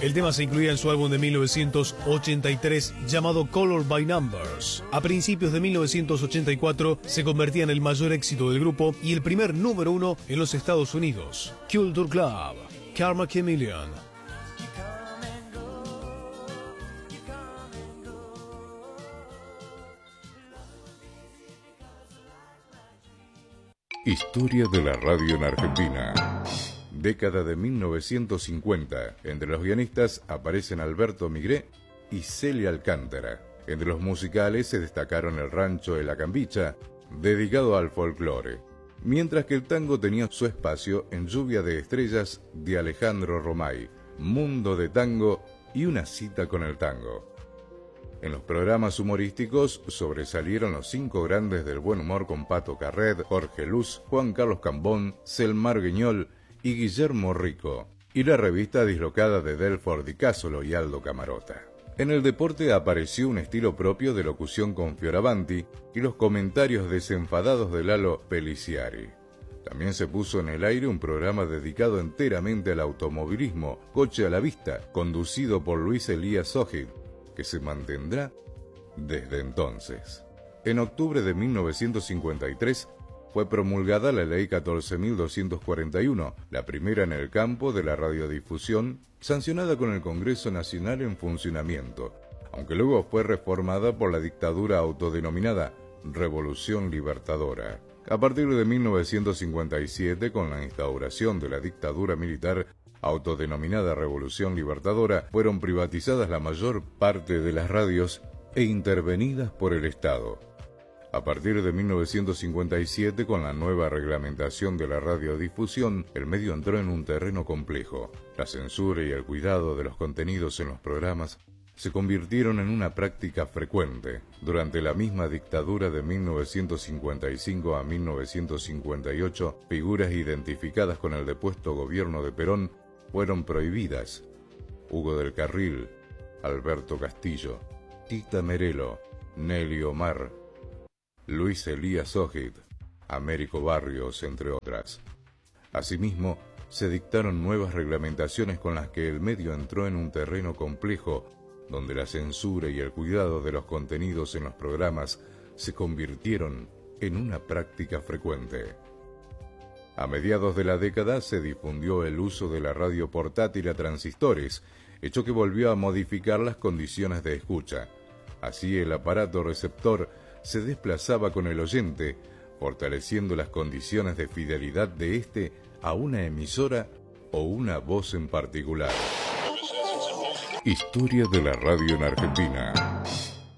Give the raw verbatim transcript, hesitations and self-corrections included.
El tema se incluía en su álbum de mil novecientos ochenta y tres llamado Color by Numbers. A principios de mil novecientos ochenta y cuatro se convertía en el mayor éxito del grupo y el primer número uno en los Estados Unidos. Culture Club, Karma Chameleon. Historia de la radio en Argentina. Década de mil novecientos cincuenta. Entre los guionistas aparecen Alberto Migré y Celia Alcántara. Entre los musicales se destacaron El Rancho de la Cambicha, dedicado al folclore, mientras que el tango tenía su espacio en Lluvia de Estrellas de Alejandro Romay, Mundo de Tango y Una Cita con el Tango. En los programas humorísticos sobresalieron los cinco grandes del buen humor con Pato Carret, Jorge Luz, Juan Carlos Cambón, Selmar Guiñol y Guillermo Rico, y la revista dislocada de Delford Di Cásolo y Aldo Camarota. En el deporte apareció un estilo propio de locución con Fioravanti y los comentarios desenfadados de Lalo Peliciari. También se puso en el aire un programa dedicado enteramente al automovilismo, Coche a la Vista, conducido por Luis Elías Ojid, que se mantendrá desde entonces. En octubre de mil novecientos cincuenta y tres fue promulgada la Ley catorce mil doscientos cuarenta y uno, la primera en el campo de la radiodifusión, sancionada con el Congreso Nacional en funcionamiento, aunque luego fue reformada por la dictadura autodenominada Revolución Libertadora. A partir de mil novecientos cincuenta y siete, con la instauración de la dictadura militar autodenominada Revolución Libertadora, fueron privatizadas la mayor parte de las radios e intervenidas por el Estado. A partir de mil novecientos cincuenta y siete, con la nueva reglamentación de la radiodifusión, el medio entró en un terreno complejo. La censura y el cuidado de los contenidos en los programas se convirtieron en una práctica frecuente. Durante la misma dictadura de mil novecientos cincuenta y cinco a mil novecientos cincuenta y ocho, figuras identificadas con el depuesto gobierno de Perón fueron prohibidas. Hugo del Carril, Alberto Castillo, Tita Merelo, Nelly Omar, Luis Elías Ojid, Américo Barrios, entre otras. Asimismo, se dictaron nuevas reglamentaciones con las que el medio entró en un terreno complejo, donde la censura y el cuidado de los contenidos en los programas se convirtieron en una práctica frecuente. A mediados de la década se difundió el uso de la radio portátil a transistores, hecho que volvió a modificar las condiciones de escucha. Así el aparato receptor se desplazaba con el oyente, fortaleciendo las condiciones de fidelidad de éste a una emisora o una voz en particular. Historia de la radio en Argentina.